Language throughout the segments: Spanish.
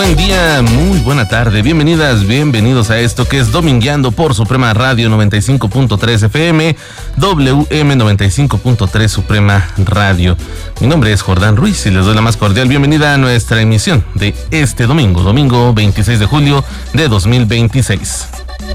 buen día, muy buena tarde, bienvenidas, bienvenidos a esto que es Domingueando por Suprema Radio 95.3 FM, WM 95.3 Suprema Radio. Mi nombre es Jordán Ruiz y les doy la más cordial bienvenida a nuestra emisión de este domingo 26 de julio de 2026.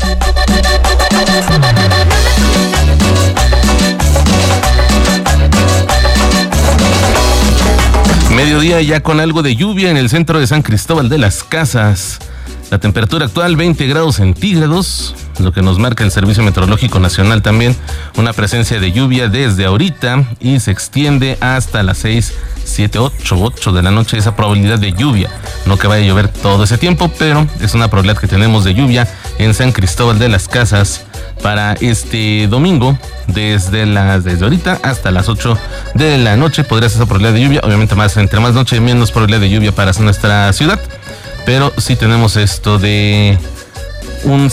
Mediodía ya con algo de lluvia en el centro de San Cristóbal de las Casas. La temperatura actual 20 grados centígrados, lo que nos marca el Servicio Meteorológico Nacional también, una presencia de lluvia desde ahorita y se extiende hasta las 6, 7, 8 de la noche esa probabilidad de lluvia. No que vaya a llover todo ese tiempo, pero es una probabilidad que tenemos de lluvia en San Cristóbal de las Casas para este domingo, desde ahorita hasta las 8 de la noche podría ser esa probabilidad de lluvia. Obviamente entre más noche menos probabilidad de lluvia para nuestra ciudad, pero sí tenemos esto de un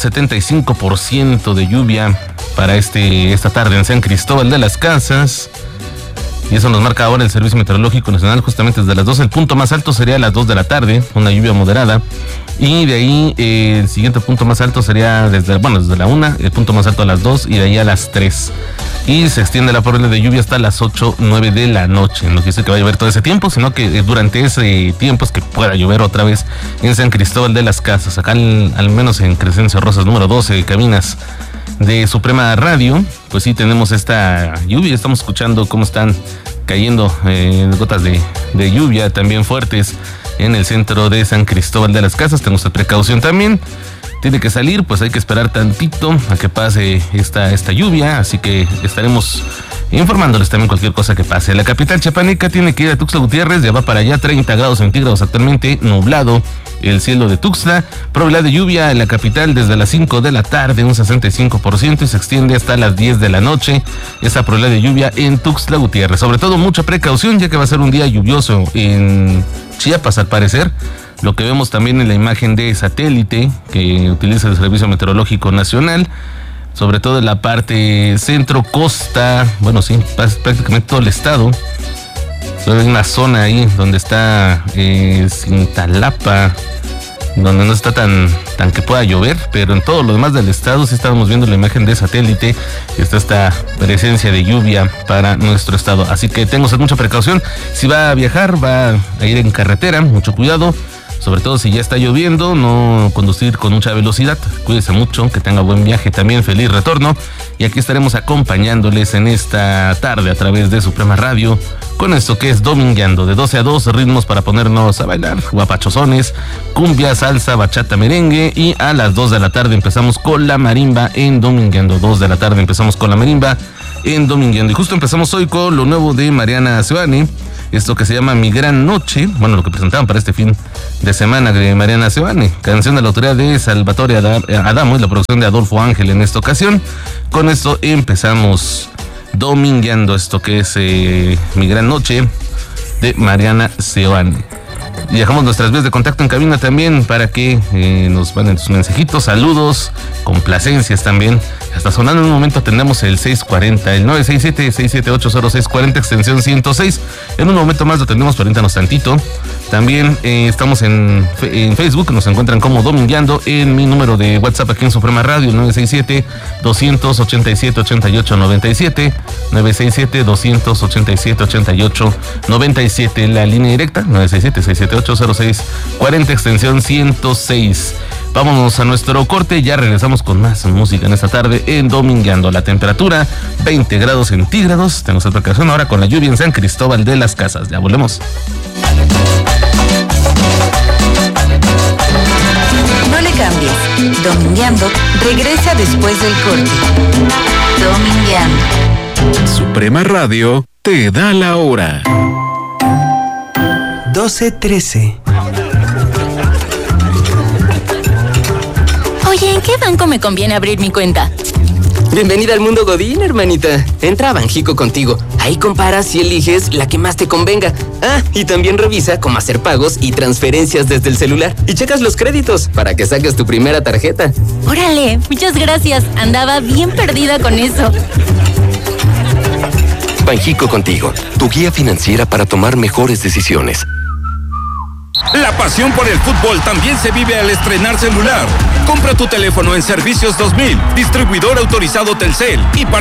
75% de lluvia para esta tarde en San Cristóbal de las Casas. Y eso nos marca ahora el Servicio Meteorológico Nacional justamente desde las 2. El punto más alto sería a las 2 de la tarde, una lluvia moderada. Y de ahí el siguiente punto más alto sería desde la 1, el punto más alto a las 2 y de ahí a las 3. Y se extiende la probabilidad de lluvia hasta las 8, 9 de la noche. No quiere decir que va a llover todo ese tiempo, sino que durante ese tiempo es que pueda llover otra vez en San Cristóbal de las Casas. Acá al menos en Crescencio Rosas número 12, cabinas de Suprema Radio, pues sí tenemos esta lluvia. Estamos escuchando cómo están cayendo gotas de lluvia también fuertes en el centro de San Cristóbal de las Casas. Tenemos precaución también. Tiene que salir, pues hay que esperar tantito a que pase esta lluvia, así que estaremos informándoles también cualquier cosa que pase. La capital chiapaneca tiene que ir a Tuxtla Gutiérrez, ya va para allá, 30 grados centígrados actualmente, nublado el cielo de Tuxtla, probabilidad de lluvia en la capital desde las 5 de la tarde, un 65%, y se extiende hasta las 10 de la noche, esa probabilidad de lluvia en Tuxtla Gutiérrez. Sobre todo mucha precaución, ya que va a ser un día lluvioso en Chiapas al parecer. Lo que vemos también en la imagen de satélite que utiliza el Servicio Meteorológico Nacional, sobre todo en la parte centro, costa, prácticamente todo el estado. Hay una zona ahí donde está Cintalapa, donde no está tan que pueda llover, pero en todo lo demás del estado sí estábamos viendo la imagen de satélite, está esta presencia de lluvia para nuestro estado. Así que tenga mucha precaución. Si va a viajar, va a ir en carretera, mucho cuidado. Sobre todo si ya está lloviendo, no conducir con mucha velocidad. Cuídese mucho, que tenga buen viaje también, feliz retorno. Y aquí estaremos acompañándoles en esta tarde a través de Suprema Radio con esto que es Domingueando, de 12 a 2, ritmos para ponernos a bailar, guapachosones, cumbia, salsa, bachata, merengue. Y a las 2 de la tarde empezamos con la marimba en Domingueando. 2 de la tarde empezamos con la marimba en Domingueando. Y justo empezamos hoy con lo nuevo de Mariana Seoane, esto que se llama Mi Gran Noche, lo que presentaban para este fin de semana de Mariana Seoane, canción de la autoría de Salvatore Adamo y la producción de Adolfo Ángel en esta ocasión. Con esto empezamos Domingueando, esto que es Mi Gran Noche de Mariana Seoane. Y dejamos nuestras vías de contacto en cabina también para que nos manden sus mensajitos, saludos, complacencias también. Hasta sonando en un momento atendemos el 640, el 967-678-0640, extensión 106. En un momento más lo atendemos, permítanos tantito. También estamos en Facebook, nos encuentran como Domingueando. En mi número de WhatsApp aquí en Suprema Radio, 967-287-8897, 967-287-8897, la línea directa, 967-678-0640, extensión 106. Vámonos a nuestro corte, ya regresamos con más música en esta tarde en Domingueando. La temperatura 20 grados centígrados. Tenemos otra ocasión ahora con la lluvia en San Cristóbal de las Casas. Ya volvemos. No le cambies. Domingueando regresa después del corte. Domingueando. Suprema Radio te da la hora. 12:13. Oye, ¿en qué banco me conviene abrir mi cuenta? Bienvenida al mundo Godín, hermanita. Entra a Banjico Contigo. Ahí comparas y eliges la que más te convenga. Ah, y también revisa cómo hacer pagos y transferencias desde el celular. Y checas los créditos para que saques tu primera tarjeta. Órale, muchas gracias. Andaba bien perdida con eso. Banjico Contigo, tu guía financiera para tomar mejores decisiones. La pasión por el fútbol también se vive al estrenar celular. Compra tu teléfono en Servicios 2000, distribuidor autorizado Telcel y